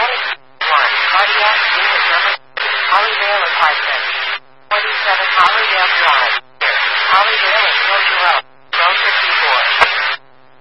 Cardiac unit number 2, Hollydale Apartments. 27 Hollydale Drive. Hollydale and Georgia Road.